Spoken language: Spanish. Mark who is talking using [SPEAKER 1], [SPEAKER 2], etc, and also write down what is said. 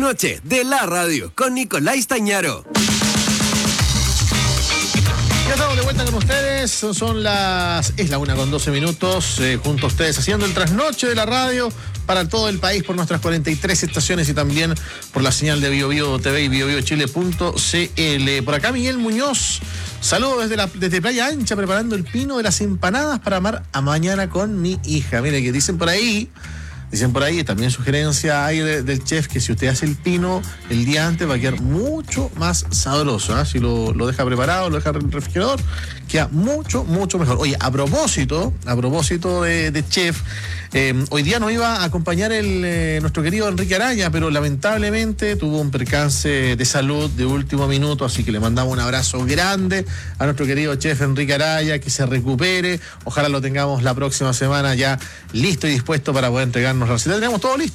[SPEAKER 1] Noche de la radio con Nicolás Stañaro.
[SPEAKER 2] Ya estamos de vuelta con ustedes, es la 1:12, junto a ustedes haciendo el trasnoche de la radio para todo el país por nuestras 43 estaciones y también por la señal de BioBio TV y biobiochile.cl. Por acá Miguel Muñoz, saludos desde Playa Ancha, preparando el pino de las empanadas para amar a mañana con mi hija. Mire que dicen por ahí, también sugerencia hay del chef, que si usted hace el pino el día antes va a quedar mucho más sabroso, ¿eh? Si lo deja preparado, lo deja en el refrigerador, queda mucho, mucho mejor. Oye, a propósito de chef, hoy día nos iba a acompañar nuestro querido Enrique Araya, pero lamentablemente tuvo un percance de salud de último minuto, así que le mandamos un abrazo grande a nuestro querido chef Enrique Araya, que se recupere. Ojalá lo tengamos la próxima semana ya listo y dispuesto para poder entregarnos la receta. Tenemos todo listo.